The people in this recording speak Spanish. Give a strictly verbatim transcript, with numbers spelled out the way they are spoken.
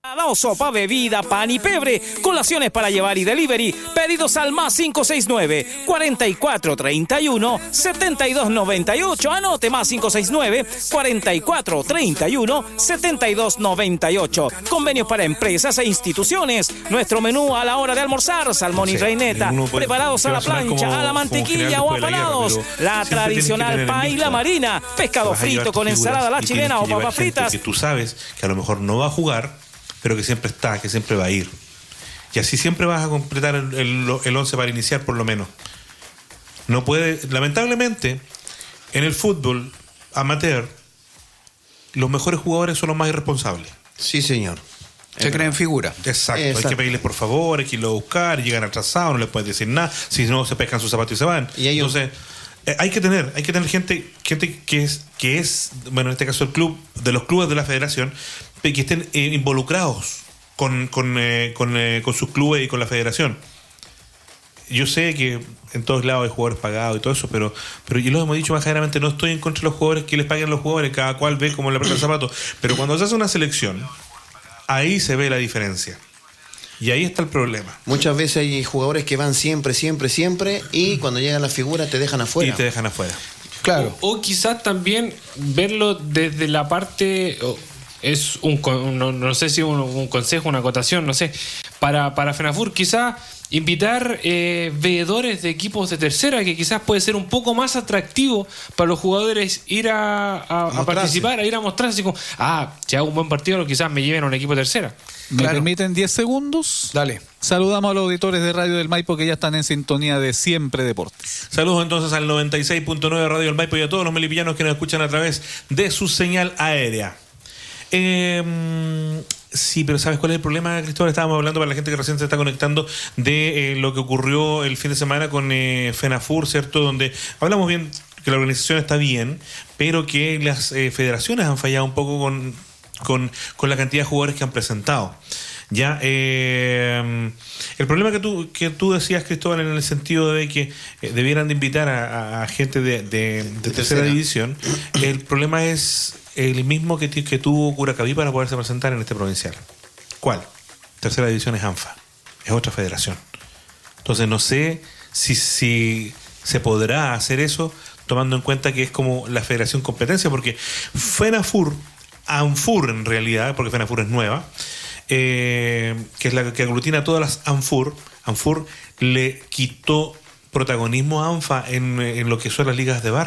Sopa, bebida, pan y pebre, colaciones para llevar y delivery, pedidos al más cinco seis nueve, cuarenta y cuatro treinta y uno, setenta y dos noventa y ocho, anote más cinco seis nueve, cuarenta y cuatro treinta y uno, setenta y dos noventa y ocho, convenios para empresas e instituciones, nuestro menú a la hora de almorzar, salmón y reineta, preparados a la plancha, como, a la mantequilla o apanados, la, la tradicional paella marina, pescado frito con ensalada a la chilena o papas fritas. Que tú sabes que a lo mejor no va a jugar, pero que siempre está, que siempre va a ir. Y así siempre vas a completar el, el, el once para iniciar, por lo menos. No puede, lamentablemente, en el fútbol amateur, los mejores jugadores son los más irresponsables. Sí, señor. Se eh, creen figura. Exacto. Exacto. Hay que pedirles por favor, hay que irlo a buscar, llegan atrasados, no les puedes decir nada, si no se pescan sus zapatos y se van. Y ellos... Entonces, eh, hay que tener, hay que tener gente, gente que es, que es, bueno, en este caso el club, de los clubes de la federación, que estén eh, involucrados con, con, eh, con, eh, con sus clubes y con la federación. Yo sé que en todos lados hay jugadores pagados y todo eso, pero, pero yo lo hemos dicho más generalmente, no estoy en contra de los jugadores, que les paguen a los jugadores, cada cual ve como le aprieta el zapato, pero cuando se hace una selección, ahí se ve la diferencia. Y ahí está el problema. Muchas veces hay jugadores que van siempre, siempre, siempre, y cuando llegan las figuras te dejan afuera. Y te dejan afuera. Claro. O, o quizás también verlo desde la parte... Oh, es un, no, no sé si un, un consejo, una acotación, no sé, para, para FENAFUR, quizás invitar eh, veedores de equipos de tercera, que quizás puede ser un poco más atractivo para los jugadores ir a, a, a participar, a ir a mostrarse, así como, ah, si hago un buen partido, quizás me lleven a un equipo de tercera. ¿Me claro. permiten diez segundos? Dale. Saludamos a los auditores de Radio del Maipo que ya están en sintonía de Siempre Deportes. Saludos entonces al noventa y seis punto nueve Radio del Maipo y a todos los melipillanos que nos escuchan a través de su señal aérea. Eh, sí, pero ¿sabes cuál es el problema, Cristóbal? Estábamos hablando, para la gente que recién se está conectando, de eh, lo que ocurrió el fin de semana con eh, FENAFUR, ¿cierto? Donde hablamos bien que la organización está bien, pero que las eh, federaciones han fallado un poco con, con, con la cantidad de jugadores que han presentado. Ya, eh, el problema que tú, que tú decías, Cristóbal, en el sentido de que eh, debieran de invitar a, a gente de, de, de, de tercera división, el problema es el mismo que, que tuvo Curacaví para poderse presentar en este provincial. ¿Cuál? Tercera división es ANFA, es otra federación. Entonces no sé si, si se podrá hacer eso tomando en cuenta que es como la federación competencia, porque FENAFUR, ANFUR en realidad, porque FENAFUR es nueva, eh, que es la que aglutina todas las ANFUR, ANFUR le quitó protagonismo a ANFA en, en lo que son las ligas de barrio.